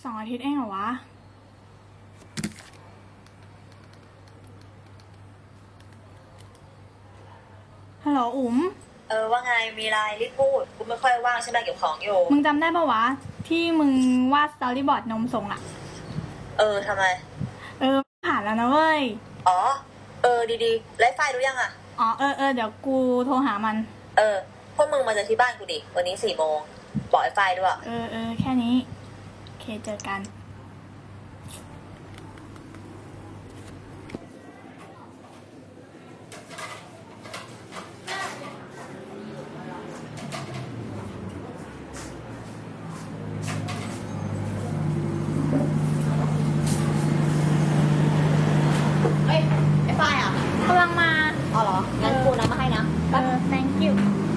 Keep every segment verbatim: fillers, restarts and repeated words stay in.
สองอาทิตย์เองเหรอวะฮัลโหลอุ๋มเออว่าไงมีไลน์รีบพูดกูไม่ค่อยว่างใช่ไหมเก็บของอยู่มึงจำได้ปะวะที่มึงวาดสตอรี่บอร์ดนมส่งอะเออทำไมเออผ่านแล้วนะเว้ยอ๋อเออดีๆไลฟ์ไฟล์รู้ยังอ่ะอ๋อเออเออเดี๋ยวกูโทรหามันเออพวกมึงมาเจอที่บ้านกูดิวันนี้สี่โมงบอกไอ้ไฟล์ด้วยเออเออแค่นี้โอเคเจอกันเอ้ยไอ้ฝ้ายอ่ะกำลังมาอ๋อเหรองั้นกูนำมาให้นะเออ thank you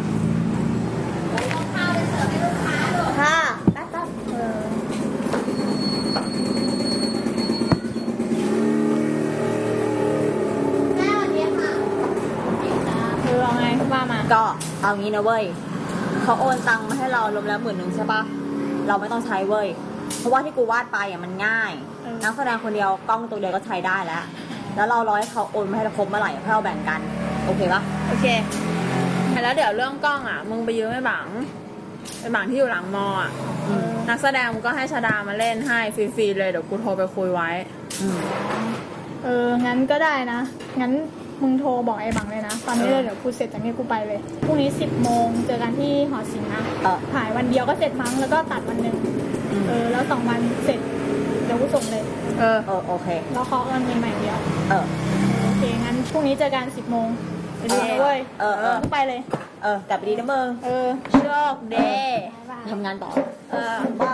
ต้องข้าวไปเสิร์ฟให้ลูกค้าด้วยค่ะแป๊บแป๊บเออแม่วันนี้ค่ะเออเอาไงว่ามาก็เอางี้นะเว้ยเขาโอนตังค์มาให้เรารวมแล้วหมื่นหนึ่งใช่ปะเราไม่ต้องใช้เว้ยเพราะว่าที่กูวาดไปอ่ะมันง่ายนักแสดงคนเดียวกล้องตัวเดียวก็ใช้ได้แล้วแล้วเรารอให้เขาโอนมาให้เราครบเมื่อไหร่ให้เราแบ่งกันโอเคปะโอเคแล้วเดี๋ยวเรื่องกล้องอ่ะมึงไปยืมไอ้บังไอ้บังที่อยู่หลังมออ่ะนักแสดงมึงก็ให้ชาดามาเล่นให้ฟรีๆเลยเดี๋ยวกูโทรไปคุยไว้เอองั้นก็ได้นะงั้นมึงโทรบอกไอ้บังเลยนะตอนนี้เลยเดี๋ยวกูเสร็จจากนี้กูไปเลยพรุ่งนี้สิบโมงเจอกันที่หอศิลป์นะถ่ายวันเดียวก็เสร็จมั้งแล้วก็ตัดวันหนึ่งเออแล้วสองวันเสร็จเดี๋ยวกูส่งเลยเออโอเคแล้วเขาเงินเงินใหม่เดียวเออโอเคงั้นพรุ่งนี้เจอกันสิบโมงไปดูเลยเว้ยเออเออไปเลยเออกลับไปดีนะมึงเออโชคดีทำงานต่อเออ